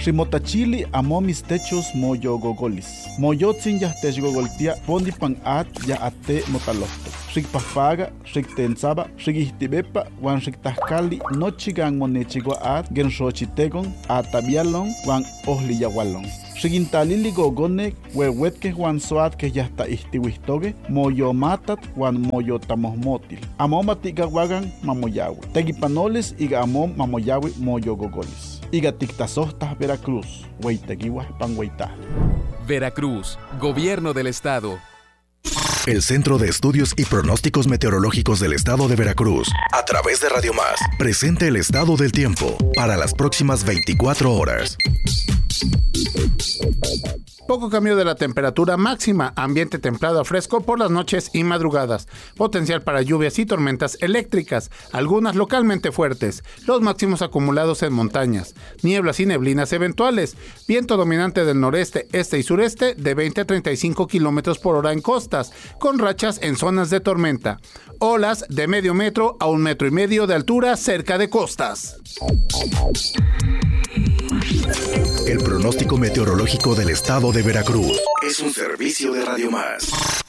Ximotachili amo mis techos moyo gogolis. Moyotzin yahtech gogoltia pondi pan at ya ate motalofto. Xikpapaga, xiktensaba, xikihtibepa, wan xiktahkali nochigan monechigua at genxochitegon atabialon wan ohliyawalon. Xikintalili gogonek wewetke wan soat que yahta ihtiwihtoge moyo matat wan moyo tamohmotil. Amo matigawagan mamoyawi. Tegipanoles iga amom mamoyawi moyo gogolis. Iga tiktasohtas Veracruz, weitegiwa panweita. Veracruz, Gobierno del Estado. El Centro de Estudios y Pronósticos Meteorológicos del Estado de Veracruz, a través de Radio Más, presenta el estado del tiempo para las próximas 24 horas. Poco cambio de la temperatura máxima, ambiente templado a fresco por las noches y madrugadas. Potencial para lluvias y tormentas eléctricas, algunas localmente fuertes. Los máximos acumulados en montañas. Nieblas y neblinas eventuales. Viento dominante del noreste, este y sureste de 20 a 35 kilómetros por hora en costas, con rachas en zonas de tormenta. Olas de medio metro a 1,5 metros de altura cerca de costas. El pronóstico meteorológico del Estado de Veracruz es un servicio de Radio Más.